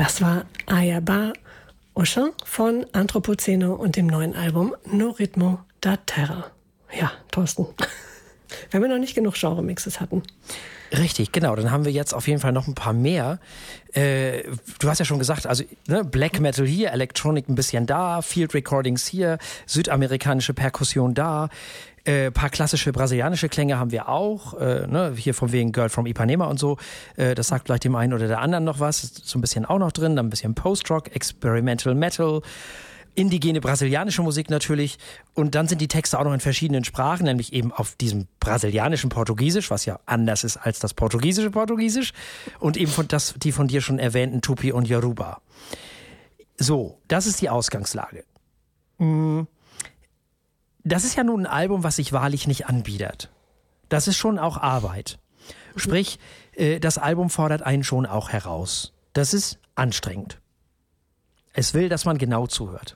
Das war Ayaba Ocean von Anthropoceno und dem neuen Album No Ritmo da Terra. Ja, Thorsten, wenn wir noch nicht genug Genre-Mixes hatten. Richtig, genau. Dann haben wir jetzt auf jeden Fall noch ein paar mehr. Du hast ja schon gesagt, also Black Metal hier, Electronic ein bisschen da, Field Recordings hier, südamerikanische Perkussion da, paar klassische brasilianische Klänge haben wir auch, hier von wegen Girl from Ipanema und so. Das sagt vielleicht dem einen oder der anderen noch was. Ist so ein bisschen auch noch drin, dann ein bisschen Post-Rock, Experimental Metal, indigene brasilianische Musik natürlich. Und dann sind die Texte auch noch in verschiedenen Sprachen, nämlich eben auf diesem brasilianischen Portugiesisch, was ja anders ist als das portugiesische Portugiesisch. Und eben die von dir schon erwähnten Tupi und Yoruba. So, das ist die Ausgangslage. Das ist ja nun ein Album, was sich wahrlich nicht anbietet. Das ist schon auch Arbeit. Sprich, das Album fordert einen schon auch heraus. Das ist anstrengend. Es will, dass man genau zuhört.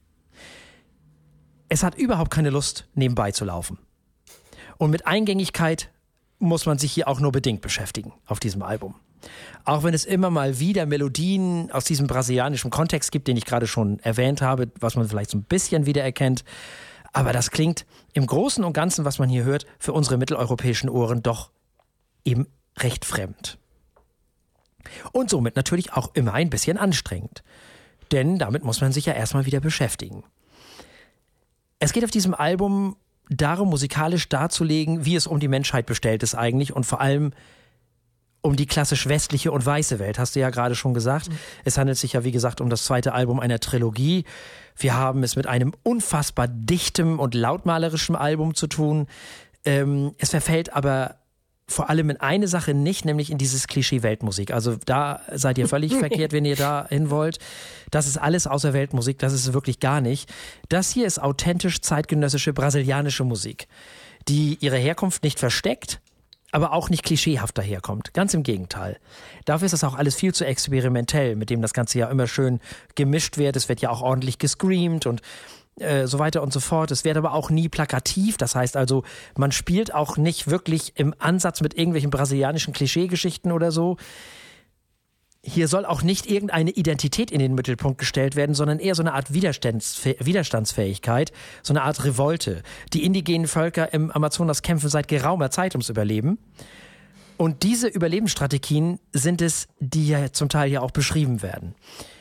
Es hat überhaupt keine Lust, nebenbei zu laufen. Und mit Eingängigkeit muss man sich hier auch nur bedingt beschäftigen auf diesem Album. Auch wenn es immer mal wieder Melodien aus diesem brasilianischen Kontext gibt, den ich gerade schon erwähnt habe, was man vielleicht so ein bisschen wiedererkennt. Aber das klingt im Großen und Ganzen, was man hier hört, für unsere mitteleuropäischen Ohren doch eben recht fremd. Und somit natürlich auch immer ein bisschen anstrengend. Denn damit muss man sich ja erstmal wieder beschäftigen. Es geht auf diesem Album darum, musikalisch darzulegen, wie es um die Menschheit bestellt ist eigentlich und vor allem um die klassisch westliche und weiße Welt, hast du ja gerade schon gesagt. Es handelt sich ja, wie gesagt, um das zweite Album einer Trilogie. Wir haben es mit einem unfassbar dichtem und lautmalerischen Album zu tun. Es verfällt aber vor allem in eine Sache nicht, nämlich in dieses Klischee Weltmusik. Also da seid ihr völlig verkehrt, wenn ihr da hin wollt. Das ist alles außer Weltmusik, das ist wirklich gar nicht. Das hier ist authentisch zeitgenössische brasilianische Musik, die ihre Herkunft nicht versteckt, aber auch nicht klischeehaft daherkommt. Ganz im Gegenteil. Dafür ist das auch alles viel zu experimentell, mit dem das Ganze ja immer schön gemischt wird. Es wird ja auch ordentlich gescreamt und so weiter und so fort. Es wird aber auch nie plakativ. Das heißt also, man spielt auch nicht wirklich im Ansatz mit irgendwelchen brasilianischen Klischeegeschichten oder so. Hier soll auch nicht irgendeine Identität in den Mittelpunkt gestellt werden, sondern eher so eine Art Widerstandsfähigkeit, so eine Art Revolte. Die indigenen Völker im Amazonas kämpfen seit geraumer Zeit ums Überleben. Und diese Überlebensstrategien sind es, die ja zum Teil ja auch beschrieben werden.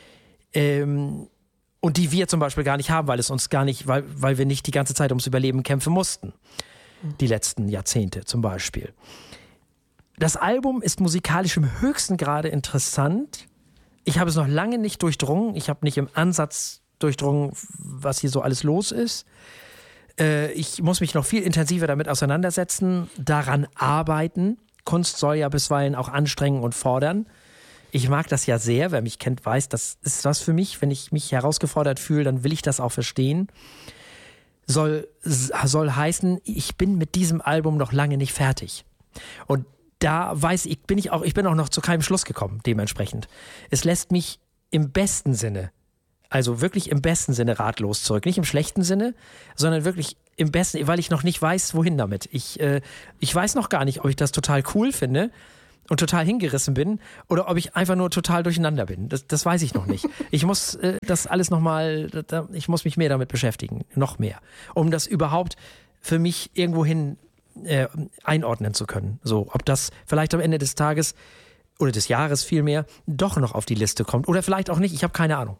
Und die wir zum Beispiel gar nicht haben, weil wir nicht die ganze Zeit ums Überleben kämpfen mussten. Die letzten Jahrzehnte zum Beispiel. Das Album ist musikalisch im höchsten Grade interessant. Ich habe es noch lange nicht durchdrungen. Ich habe nicht im Ansatz durchdrungen, was hier so alles los ist. Ich muss mich noch viel intensiver damit auseinandersetzen, daran arbeiten. Kunst soll ja bisweilen auch anstrengen und fordern. Ich mag das ja sehr, wer mich kennt, weiß, das ist was für mich. Wenn ich mich herausgefordert fühle, dann will ich das auch verstehen. Soll heißen, ich bin mit diesem Album noch lange nicht fertig. Und da bin ich auch noch zu keinem Schluss gekommen, dementsprechend. Es lässt mich im besten Sinne, also wirklich im besten Sinne ratlos zurück. Nicht im schlechten Sinne, sondern wirklich im besten, weil ich noch nicht weiß, wohin damit. Ich weiß noch gar nicht, ob ich das total cool finde und total hingerissen bin oder ob ich einfach nur total durcheinander bin. Das weiß ich noch nicht. Ich muss das alles nochmal, ich muss mich mehr damit beschäftigen, noch mehr, um das überhaupt für mich irgendwohin einordnen zu können. So, ob das vielleicht am Ende des Tages oder des Jahres vielmehr doch noch auf die Liste kommt oder vielleicht auch nicht, ich habe keine Ahnung.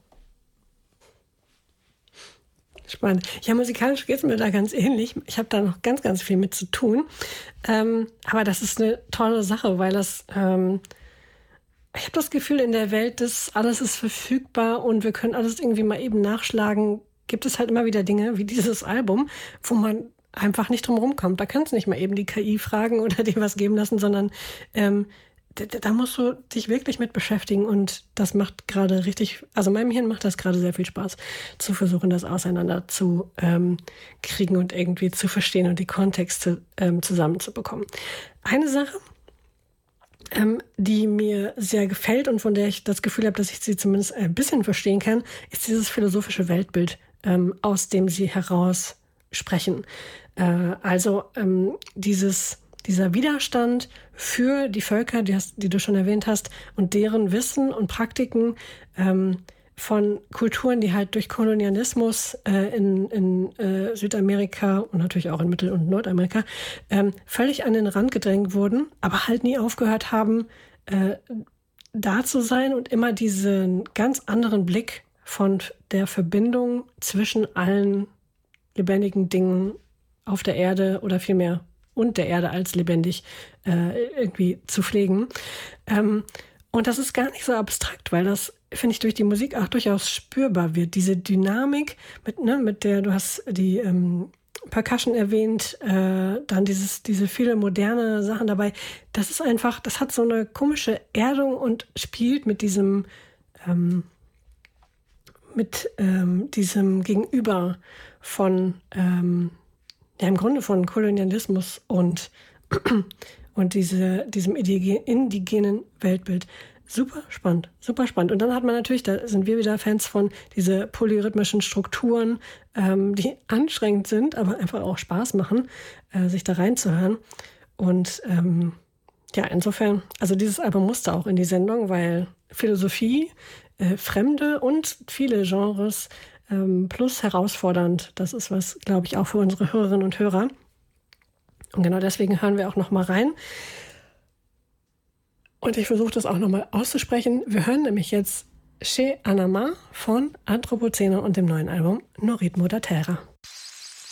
Spannend. Ja, musikalisch geht es mir da ganz ähnlich. Ich habe da noch ganz, ganz viel mit zu tun. Aber das ist eine tolle Sache, weil ich habe das Gefühl, in der Welt, alles ist verfügbar und wir können alles irgendwie mal eben nachschlagen. Gibt es halt immer wieder Dinge wie dieses Album, wo man einfach nicht drum rumkommt. Da kannst du nicht mal eben die KI fragen oder dir was geben lassen, sondern da musst du dich wirklich mit beschäftigen und das macht gerade also meinem Hirn macht das gerade sehr viel Spaß, zu versuchen, das auseinander zu kriegen und irgendwie zu verstehen und die Kontexte zusammenzubekommen. Eine Sache, die mir sehr gefällt und von der ich das Gefühl habe, dass ich sie zumindest ein bisschen verstehen kann, ist dieses philosophische Weltbild, aus dem sie heraus sprechen. Also dieses dieser Widerstand für die Völker, die du schon erwähnt hast, und deren Wissen und Praktiken von Kulturen, die halt durch Kolonialismus in Südamerika und natürlich auch in Mittel- und Nordamerika völlig an den Rand gedrängt wurden, aber halt nie aufgehört haben, da zu sein und immer diesen ganz anderen Blick von der Verbindung zwischen allen lebendigen Dingen auf der Erde oder vielmehr und der Erde als lebendig irgendwie zu pflegen. Und das ist gar nicht so abstrakt, weil das, finde ich, durch die Musik auch durchaus spürbar wird. Diese Dynamik, mit der du hast die Percussion erwähnt, dann diese viele moderne Sachen dabei. Das ist einfach, das hat so eine komische Erdung und spielt mit diesem Gegenüber von im Grunde von Kolonialismus und diesem indigenen Weltbild. Super spannend, super spannend. Und dann hat man natürlich, da sind wir wieder Fans von, diese polyrhythmischen Strukturen, die anstrengend sind, aber einfach auch Spaß machen, sich da reinzuhören. Und insofern, also dieses Album musste auch in die Sendung, weil Philosophie, Fremde und viele Genres plus herausfordernd, das ist was, glaube ich, auch für unsere Hörerinnen und Hörer. Und genau deswegen hören wir auch noch mal rein. Und ich versuche das auch nochmal auszusprechen. Wir hören nämlich jetzt Che Anama von Anthropocene und dem neuen Album No Ritmo da Terra.